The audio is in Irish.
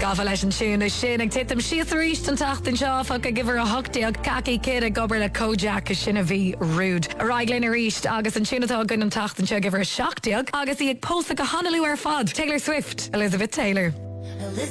Gafa leis an tún sin ag titim sios ríist an tacht an seáfa go gibhar a hochtaíag caci céad a gobar le Kojak a sinna bhí rúd. A raiglinn a ríist agus an túnatá gun an tacht an se gibhar seachtaíag agus í ag pósta go hanalú ar fad. Taylor Swift, Elizabeth Taylor.